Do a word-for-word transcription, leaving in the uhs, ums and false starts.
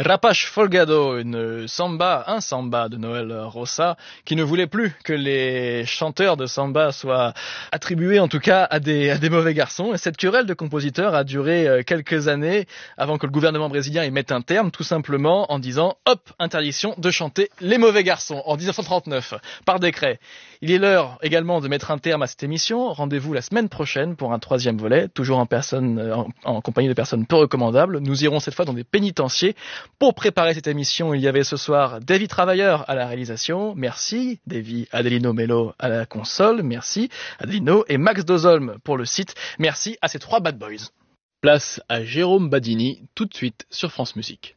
Rapace Folgado, une samba, un samba de Noël Rosa, qui ne voulait plus que les chanteurs de samba soient attribués en tout cas à des, à des mauvais garçons. Et cette querelle de compositeurs a duré quelques années avant que le gouvernement brésilien y mette un terme, tout simplement en disant hop, interdiction de chanter les mauvais garçons en dix-neuf cent trente-neuf, par décret. Il est l'heure également de mettre un terme à cette émission. Rendez-vous la semaine prochaine pour un troisième volet, toujours en personne, en, en compagnie de personnes peu recommandables. Nous irons cette fois dans des pénitenciers. Pour préparer cette émission, il y avait ce soir Davy Travailleur à la réalisation. Merci. Davy Adelino Mello à la console. Merci. Adelino et Max Dozolm pour le site. Merci à ces trois bad boys. Place à Jérôme Badini tout de suite sur France Musique.